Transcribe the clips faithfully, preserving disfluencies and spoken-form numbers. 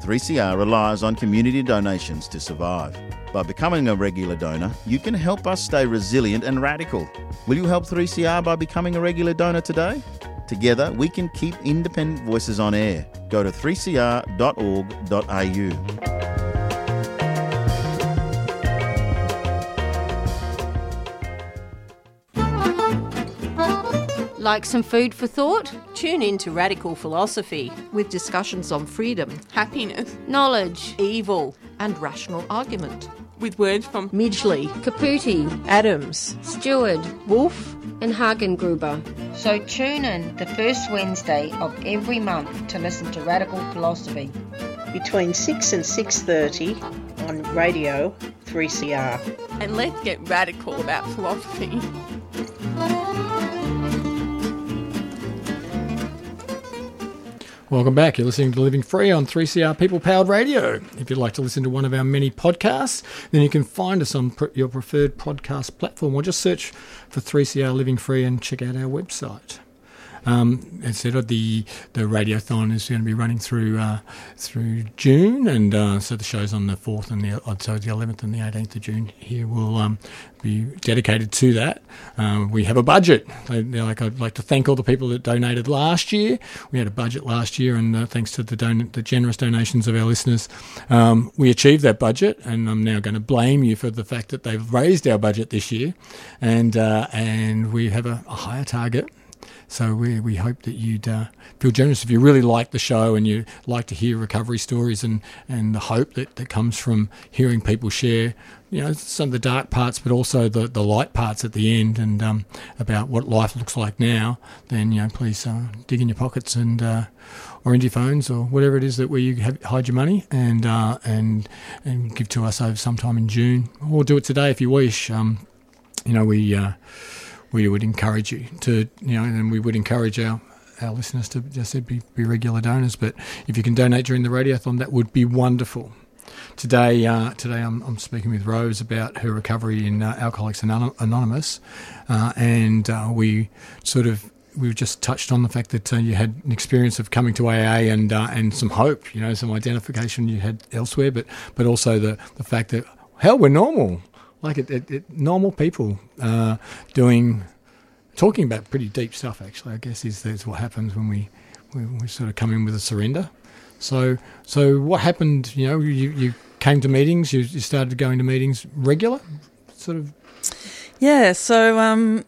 three C R relies on community donations to survive. By becoming a regular donor, you can help us stay resilient and radical. Will you help three C R by becoming a regular donor today? Together, we can keep independent voices on air. Go to three c r dot org dot a u. Like some food for thought? Tune in to Radical Philosophy with discussions on freedom, happiness, knowledge, evil and rational argument. With words from Midgley, Caputi, Adams, Stewart, Wolf and Hagengruber. So tune in the first Wednesday of every month to listen to Radical Philosophy. Between six and six thirty on Radio three C R. And let's get radical about philosophy. Welcome back. You're listening to Living Free on three C R People Powered Radio. If you'd like to listen to one of our many podcasts, then you can find us on pr- your preferred podcast platform or just search for three C R Living Free and check out our website. Um, as said, the the radiothon is going to be running through uh, through June, and uh, so the show's on the fourth and the uh, so the eleventh and the eighteenth of June. Here will um, be dedicated to that. Uh, we have a budget. I, like I'd like to thank all the people that donated last year. We had a budget last year, and uh, thanks to the don- the generous donations of our listeners, um, we achieved that budget. And I'm now going to blame you for the fact that they've raised our budget this year, and uh, and we have a, a higher target. So we we hope that you'd uh, feel generous if you really like the show and you like to hear recovery stories and, and the hope that, that comes from hearing people share, you know, some of the dark parts, but also the, the light parts at the end and um, about what life looks like now. Then you know, please uh, dig in your pockets and uh, or into your phones or whatever it is that where you have, hide your money and uh, and and give to us over sometime in June, or do it today if you wish. Um, you know, we. Uh, We would encourage you to, you know, and we would encourage our, our listeners to just be, be regular donors. But if you can donate during the radiothon, that would be wonderful. Today, uh, today I'm, I'm speaking with Rose about her recovery in uh, Alcoholics Anonymous, uh, and uh, we sort of we just touched on the fact that uh, you had an experience of coming to A A and uh, and some hope, you know, some identification you had elsewhere, but but also the the fact that hell, we're normal. Like it, it, it, normal people uh, doing, talking about pretty deep stuff. Actually, I guess is that's what happens when we, we we sort of come in with a surrender. So so what happened? You know, you, you came to meetings. You, you started going to meetings regular, sort of. Yeah. So um,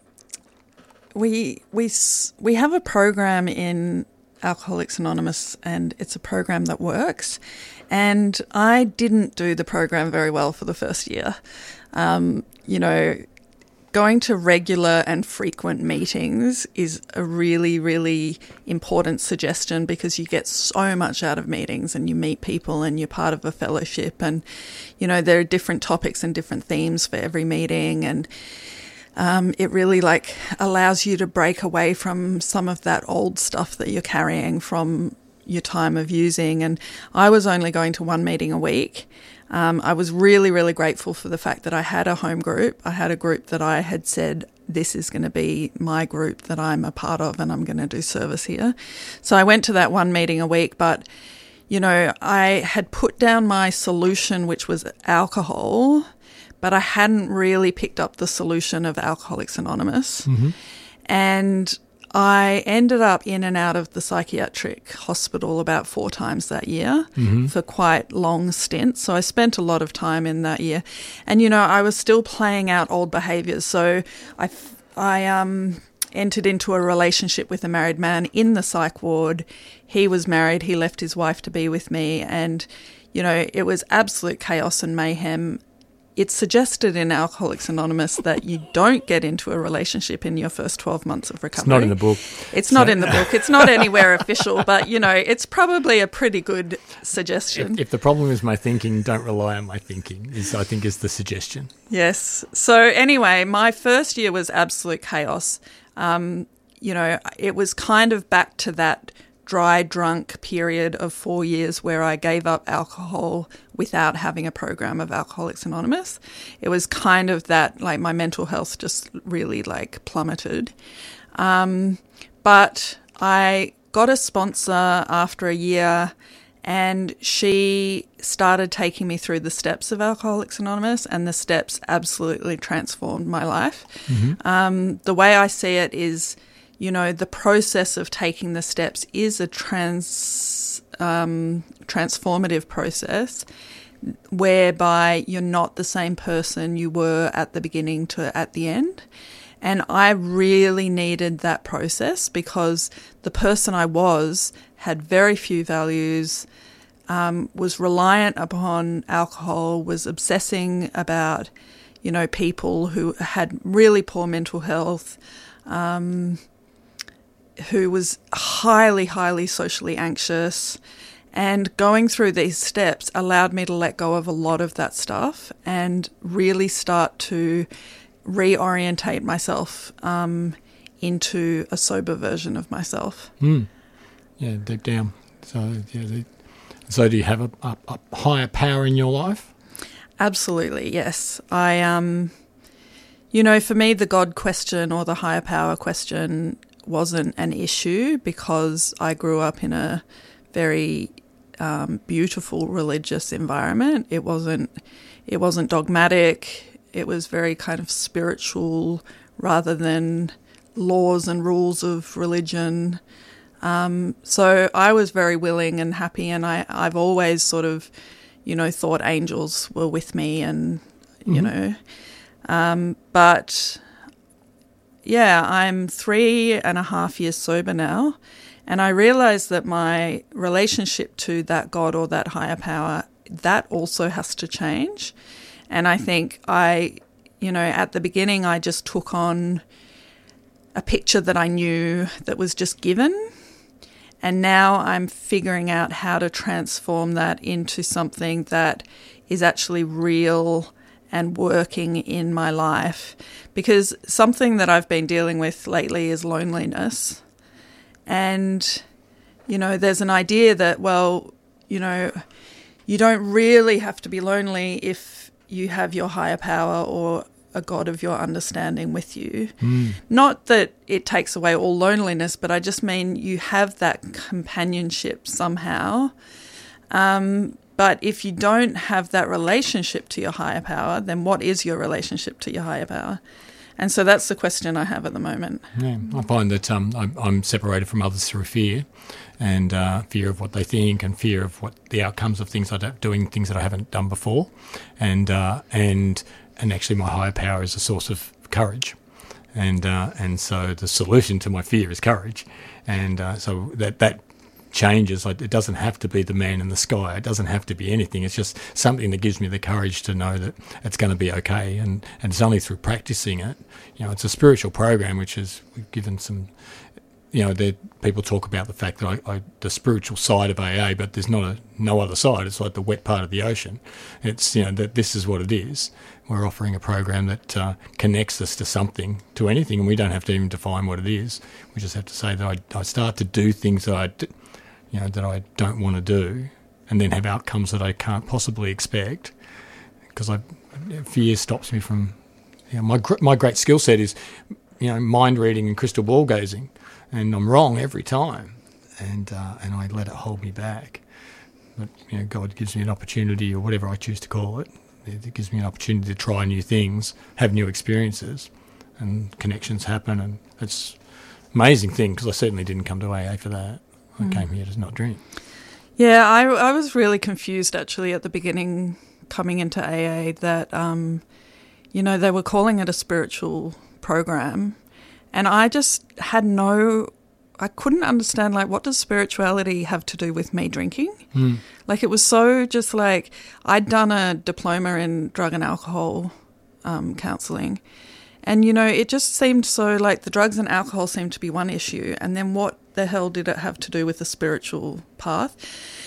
we we we have a program in Alcoholics Anonymous, and it's a program that works. And I didn't do the program very well for the first year. Um, you know, going to regular and frequent meetings is a really, really important suggestion because you get so much out of meetings and you meet people and you're part of a fellowship and, you know, there are different topics and different themes for every meeting and um, it really like allows you to break away from some of that old stuff that you're carrying from your time of using. And I was only going to one meeting a week. Um, I was really, really grateful for the fact that I had a home group. I had a group that I had said, this is going to be my group that I'm a part of and I'm going to do service here. So I went to that one meeting a week, but, you know, I had put down my solution, which was alcohol, but I hadn't really picked up the solution of Alcoholics Anonymous. Mm-hmm. And I ended up in and out of the psychiatric hospital about four times that year mm-hmm. for quite long stints. So I spent a lot of time in that year. And, you know, I was still playing out old behaviours. So I, I um, entered into a relationship with a married man in the psych ward. He was married. He left his wife to be with me. And, you know, it was absolute chaos and mayhem. It's suggested in Alcoholics Anonymous that you don't get into a relationship in your first twelve months of recovery. It's not in the book. It's so. not in the book. It's not anywhere official, but, you know, it's probably a pretty good suggestion. If, if the problem is my thinking, don't rely on my thinking, is I think is the suggestion. Yes. So anyway, my first year was absolute chaos. Um, you know, it was kind of back to that dry drunk period of four years where I gave up alcohol without having a program of Alcoholics Anonymous. It was kind of that, like my mental health just really like plummeted. Um, but I got a sponsor after a year And she started taking me through the steps of Alcoholics Anonymous, and the steps absolutely transformed my life. Mm-hmm. Um, the way I see it is, you know, the process of taking the steps is a trans um, transformative process whereby you're not the same person you were at the beginning to at the end. And I really needed that process because the person I was had very few values, um, was reliant upon alcohol, was obsessing about, you know, people who had really poor mental health, um, who was highly, highly socially anxious. And going through these steps allowed me to let go of a lot of that stuff and really start to reorientate myself um, into a sober version of myself. Mm. Yeah, deep down. So, yeah. The, so, do you have a, a, a higher power in your life? Absolutely, yes. I, um, you know, for me, the God question or the higher power question wasn't an issue because I grew up in a very um, beautiful religious environment. It wasn't. It wasn't dogmatic. It was very kind of spiritual rather than laws and rules of religion. Um, so I was very willing and happy, and I, I've always sort of, you know, thought angels were with me and, you Mm-hmm. know. Um, but, yeah, I'm three and a half years sober now, and I realised that my relationship to that God or that higher power, that also has to change. And I think I, you know, at the beginning I just took on a picture that I knew that was just given. And now I'm figuring out how to transform that into something that is actually real and working in my life. Because something that I've been dealing with lately is loneliness. And, you know, there's an idea that, well, you know, you don't really have to be lonely if you have your higher power or a God of your understanding with you. Mm. Not that it takes away all loneliness, but I just mean you have that companionship somehow. Um, but if you don't have that relationship to your higher power, then what is your relationship to your higher power? And so that's the question I have at the moment. Yeah, I find that um, I'm, I'm separated from others through fear, and uh, fear of what they think, and fear of what the outcomes of things I don't, doing things that I haven't done before, and uh, and and actually my higher power is a source of courage, and uh, and so the solution to my fear is courage, and uh, so that that changes. Like, it doesn't have to be the man in the sky. It doesn't have to be anything. It's just something that gives me the courage to know that it's going to be okay. And, and it's only through practicing it. You know, it's a spiritual program, which is we've given some, you know, that people talk about the fact that I, I, the spiritual side of A A, but there's not a no other side. It's like the wet part of the ocean. It's, you know, that this is what it is. We're offering a program that uh, connects us to something, to anything, and we don't have to even define what it is. We just have to say that I, I start to do things that I, d- you know, that I don't want to do, and then have outcomes that I can't possibly expect, because I fear stops me from. You know, my gr- my great skill set is, you know, mind reading and crystal ball gazing, and I'm wrong every time, and uh, and I let it hold me back. But you know, God gives me an opportunity, or whatever I choose to call it. It gives me an opportunity to try new things, have new experiences, and connections happen, and it's an amazing thing, because I certainly didn't come to A A for that. I mm. came here to not drink. Yeah, I, I was really confused actually at the beginning coming into A A that, um, you know, they were calling it a spiritual program, and I just had no, I couldn't understand, like, what does spirituality have to do with me drinking? Mm. Like, it was so just like, I'd done a diploma in drug and alcohol um, counselling, and, you know, it just seemed so like the drugs and alcohol seemed to be one issue, and then what the hell did it have to do with the spiritual path?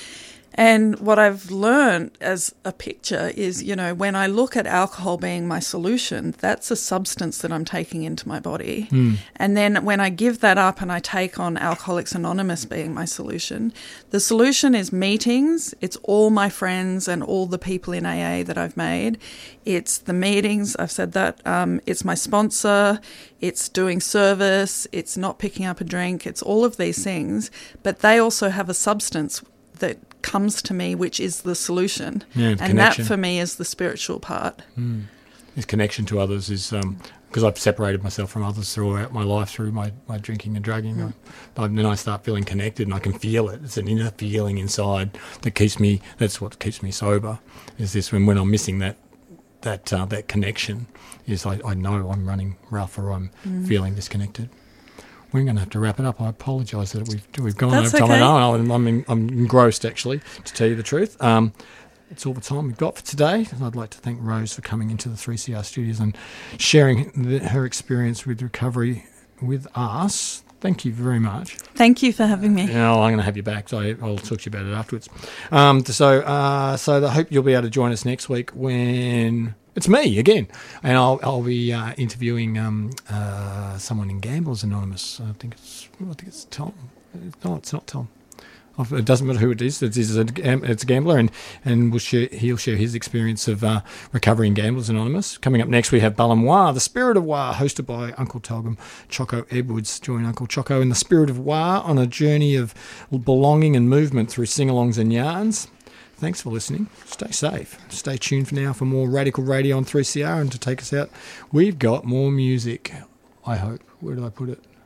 And what I've learned as a picture is, you know, when I look at alcohol being my solution, that's a substance that I'm taking into my body. Mm. And then when I give that up and I take on Alcoholics Anonymous being my solution, the solution is meetings. It's all my friends and all the people in A A that I've made. It's the meetings, I've said that. Um, it's my sponsor. It's doing service. It's not picking up a drink. It's all of these things. But they also have a substance that comes to me, which is the solution. Yeah, and connection. that for me is the spiritual part. Mm. His connection to others is because um, I've separated myself from others throughout my life through my, my drinking and drugging. Mm. I, I, then I start feeling connected, and I can feel it. It's an inner feeling inside that keeps me. That's what keeps me sober. Is this when when I'm missing that that uh, that connection? Is I, I know I'm running rough or I'm mm. feeling disconnected. We're going to have to wrap it up. I apologise that we've we've gone That's over time. okay. I know I'm, I'm, in, I'm engrossed, actually, to tell you the truth. Um, it's all the time we've got for today. And I'd like to thank Rose for coming into the three C R studios and sharing the, her experience with recovery with us. Thank you very much. Thank you for having me. Yeah, I'm going to have you back, so I'll talk to you about it afterwards. Um, so, uh, so I hope you'll be able to join us next week when it's me again, and I'll I'll be uh, interviewing um, uh, someone in Gamblers Anonymous. I think it's I think it's Tom. No, it's not Tom. It doesn't matter who it is. It's, it's, a, it's a gambler, and, and we'll share, he'll share his experience of uh, recovery in Gamblers Anonymous. Coming up next, we have Balamoir, the Spirit of Wa, hosted by Uncle Tulgum Choco Edwards. Join Uncle Choco in the Spirit of Wa on a journey of belonging and movement through sing-alongs and yarns. Thanks for listening. Stay safe. Stay tuned for now for more Radical Radio on three C R, and to take us out, we've got more music, I hope. Where did I put it?